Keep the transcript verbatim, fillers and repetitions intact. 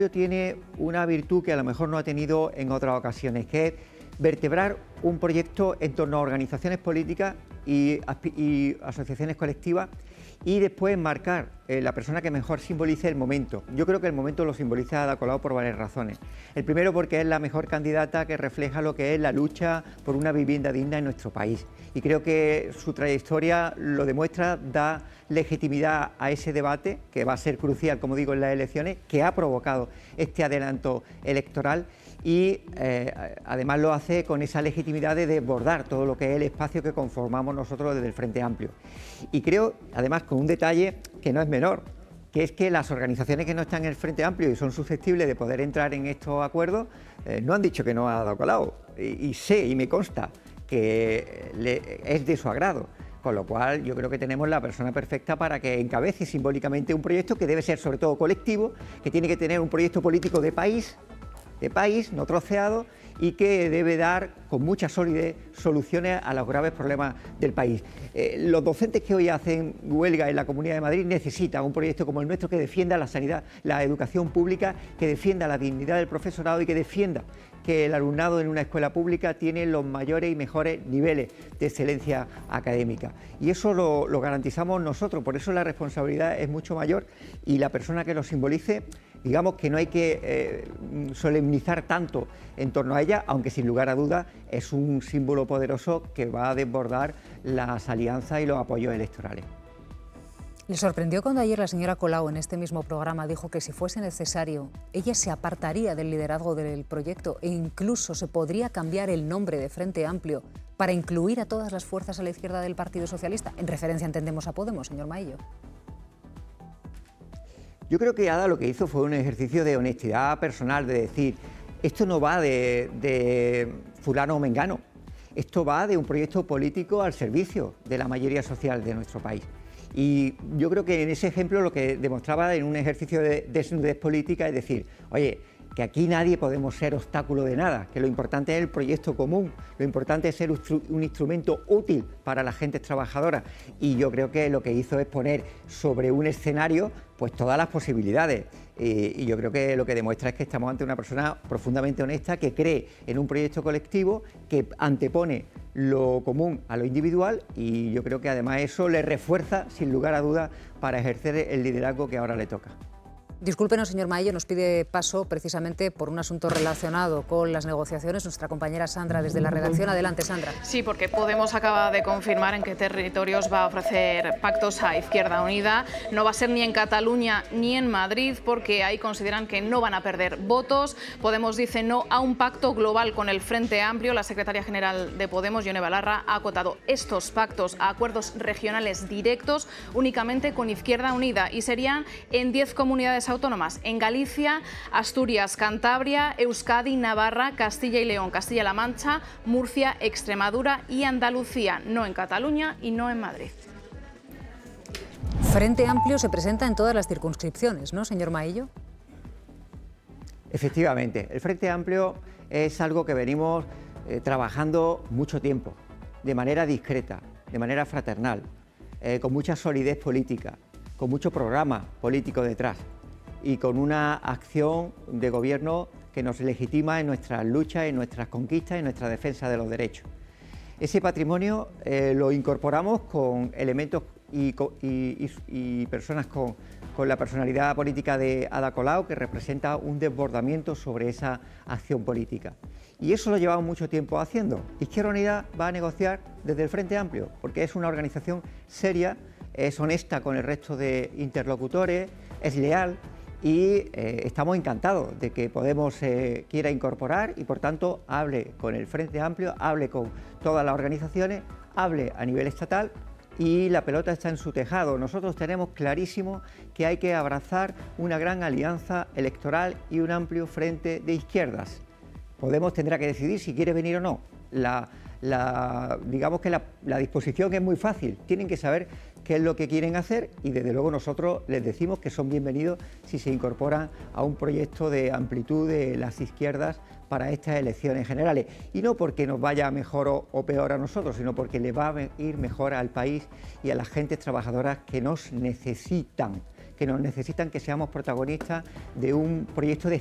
Tiene una virtud que a lo mejor no ha tenido en otras ocasiones, que es vertebrar un proyecto en torno a organizaciones políticas y, y asociaciones colectivas y después marcar eh, la persona que mejor simbolice el momento. Yo creo que el momento lo simboliza Ada Colau por varias razones. El primero, porque es la mejor candidata que refleja lo que es la lucha por una vivienda digna en nuestro país. Y creo que su trayectoria lo demuestra, da legitimidad a ese debate, que va a ser crucial, como digo, en las elecciones, que ha provocado este adelanto electoral y eh, además lo hace con esa legitimidad de desbordar todo lo que es el espacio que conformamos nosotros desde el Frente Amplio. Y creo, además, con un detalle que no es menor, que es que las organizaciones que no están en el Frente Amplio y son susceptibles de poder entrar en estos acuerdos, eh, no han dicho que no ha Ada Colau, y, y sé y me consta que le, es de su agrado. Con lo cual yo creo que tenemos la persona perfecta para que encabece simbólicamente un proyecto que debe ser sobre todo colectivo, que tiene que tener un proyecto político de país, de país, no troceado, y que debe dar con mucha solidez soluciones a los graves problemas del país. Eh, los docentes que hoy hacen huelga en la Comunidad de Madrid necesitan un proyecto como el nuestro que defienda la sanidad, la educación pública, que defienda la dignidad del profesorado y que defienda que el alumnado en una escuela pública tiene los mayores y mejores niveles de excelencia académica. Y eso lo, lo garantizamos nosotros, por eso la responsabilidad es mucho mayor y la persona que lo simbolice, digamos que no hay que eh, solemnizar tanto en torno a ella, aunque sin lugar a dudas es un símbolo poderoso que va a desbordar las alianzas y los apoyos electorales. ¿Le sorprendió cuando ayer la señora Colau en este mismo programa dijo que si fuese necesario ella se apartaría del liderazgo del proyecto e incluso se podría cambiar el nombre de Frente Amplio para incluir a todas las fuerzas a la izquierda del Partido Socialista? En referencia, entendemos, a Podemos, señor Maillo. Yo creo que Ada lo que hizo fue un ejercicio de honestidad personal, de decir, esto no va de, de fulano o mengano, esto va de un proyecto político al servicio de la mayoría social de nuestro país. Y yo creo que en ese ejemplo lo que demostraba en un ejercicio de desnudez política es decir, oye, que aquí nadie podemos ser obstáculo de nada, que lo importante es el proyecto común, lo importante es ser un instrumento útil para las gentes trabajadoras. Y yo creo que lo que hizo es poner sobre un escenario pues todas las posibilidades. Y yo creo que lo que demuestra es que estamos ante una persona profundamente honesta que cree en un proyecto colectivo, que antepone lo común a lo individual y yo creo que además eso le refuerza sin lugar a dudas para ejercer el liderazgo que ahora le toca. Discúlpenos, señor Maillo, nos pide paso precisamente por un asunto relacionado con las negociaciones nuestra compañera Sandra desde la redacción. Adelante, Sandra. Sí, porque Podemos acaba de confirmar en qué territorios va a ofrecer pactos a Izquierda Unida. No va a ser ni en Cataluña ni en Madrid porque ahí consideran que no van a perder votos. Podemos dice no a un pacto global con el Frente Amplio. La secretaria general de Podemos, Ione Belarra, ha acotado estos pactos a acuerdos regionales directos únicamente con Izquierda Unida y serían en diez comunidades autónomas, en Galicia, Asturias, Cantabria, Euskadi, Navarra, Castilla y León, Castilla-La Mancha, Murcia, Extremadura y Andalucía, no en Cataluña y no en Madrid. Frente Amplio se presenta en todas las circunscripciones, ¿no, señor Maillo? Efectivamente, el Frente Amplio es algo que venimos eh, trabajando mucho tiempo, de manera discreta, de manera fraternal, eh, con mucha solidez política, con mucho programa político detrás y con una acción de gobierno que nos legitima en nuestras luchas, en nuestras conquistas, en nuestra defensa de los derechos. Ese patrimonio eh, lo incorporamos con elementos y, y, y, y personas con, con la personalidad política de Ada Colau, que representa un desbordamiento sobre esa acción política. Y eso lo llevamos mucho tiempo haciendo. Izquierda Unida va a negociar desde el Frente Amplio, porque es una organización seria, es honesta con el resto de interlocutores, es leal, y eh, estamos encantados de que Podemos eh, quiera incorporar y por tanto hable con el Frente Amplio, hable con todas las organizaciones, hable a nivel estatal y la pelota está en su tejado. Nosotros tenemos clarísimo que hay que abrazar una gran alianza electoral y un amplio frente de izquierdas. Podemos tendrá que decidir si quiere venir o no. La, la, digamos que la, la disposición es muy fácil, tienen que saber qué es lo que quieren hacer y desde luego nosotros les decimos que son bienvenidos si se incorporan a un proyecto de amplitud de las izquierdas para estas elecciones generales. Y no porque nos vaya mejor o, o peor a nosotros, sino porque le va a ir mejor al país y a las gentes trabajadoras que nos necesitan, que nos necesitan que seamos protagonistas de un proyecto de